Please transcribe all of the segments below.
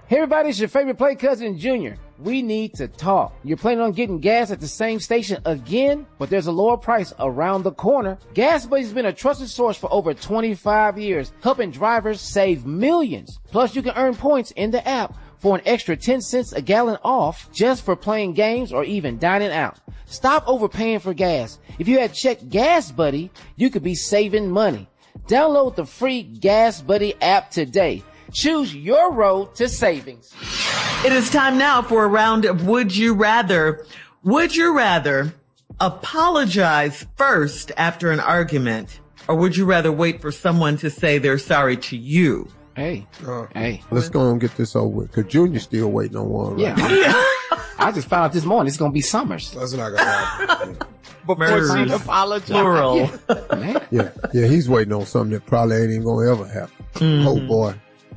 Hey everybody, it's your favorite play cousin, Junior. We need to talk. You're planning on getting gas at the same station again, but there's a lower price around the corner. Gas Buddy's been a trusted source for over 25 years, helping drivers save millions. Plus, you can earn points in the app for an extra 10 cents a gallon off just for playing games or even dining out. Stop overpaying for gas. If you had checked Gas Buddy, you could be saving money. Download the free Gas Buddy app today. Choose your road to savings. It is time now for a round of Would You Rather. Would you rather apologize first after an argument, or would you rather wait for someone to say they're sorry to you? Hey. Let's go and get this over with, because Junior's still waiting on one, right? Yeah. I just found out this morning it's going to be Summers. That's not going to happen. Before she apologized. Plural. Yeah, he's waiting on something that probably ain't even going to ever happen. Oh, boy.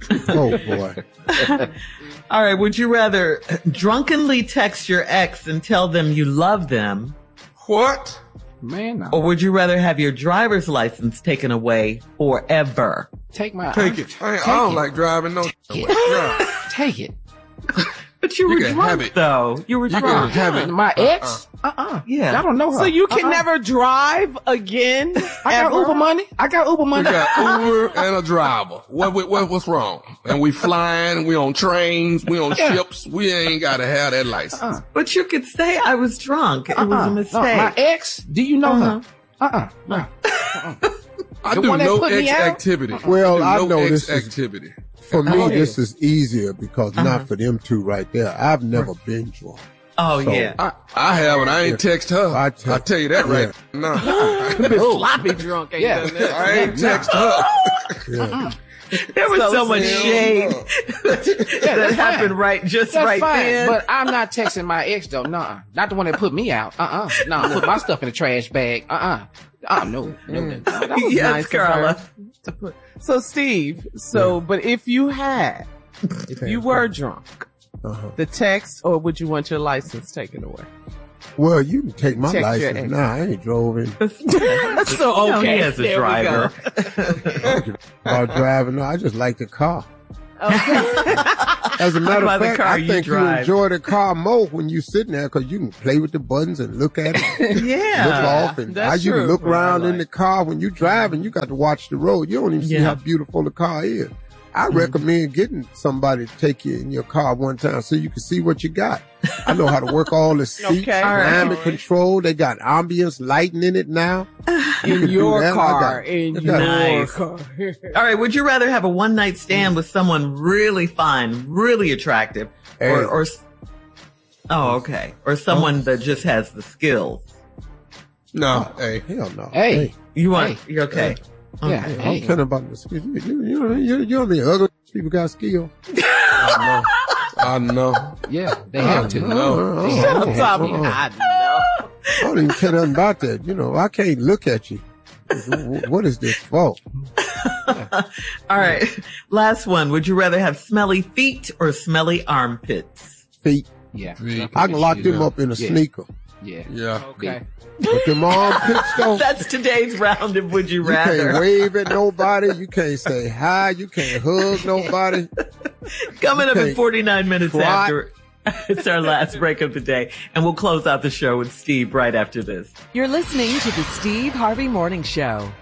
All right. Would you rather drunkenly text your ex and tell them you love them? What? Man, no. Or would you rather have your driver's license taken away forever? Take it. I don't like driving no. Take it. But you were drunk, though. You were drunk. My ex? Yeah. I don't know her. So you can never drive again? I got Uber money. We got Uber and a driver. What's wrong? And we flying, we on trains, we on ships. We ain't got to have that license. But you could say I was drunk. It was a mistake. My ex? Do you know her? No. I do no ex activity. Well, I know this activity. For me, this is easier because not for them two right there. I've never been drunk. Oh, so, yeah. I have, and I ain't text her. I tell you that right now. Sloppy drunk. I ain't text her. There was so much shade that happened right then. But I'm not texting my ex though. Not the one that put me out. Put my stuff in the trash bag. No. That was nice, Carla. So Steve, but if you were drunk, the text, or would you want your license taken away? Well, you can take my license. Nah, I ain't drove in. So okay, he has a driver. About driving, no, I just like the car. As a matter of fact, I think you enjoy the car more when you're sitting there because you can play with the buttons and look at it. Look off. And how you can look around in the car when you're driving, you got to watch the road. You don't even see how beautiful the car is. I recommend getting somebody to take you in your car one time so you can see what you got. I know how to work all the seats, climate control. They got ambience lighting in it now. In your car. All right. Would you rather have a one night stand with someone really fine, really attractive, or someone that just has the skills? No. Hell no. You're okay. Yeah. I'm telling about the skills. You don't mean ugly people got skills. I know. Yeah, they have to. I don't even care nothing about that. I can't look at you. What is this for? All right. Last one. Would you rather have smelly feet or smelly armpits? Feet. Yeah. I can lock them up in a sneaker. Yeah. Okay. But them armpits though. That's today's round of Would You Rather. You can't wave at nobody. You can't say hi. You can't hug nobody. Coming up in 49 minutes after. It's our last break of the day, and we'll close out the show with Steve right after this. You're listening to the Steve Harvey Morning Show.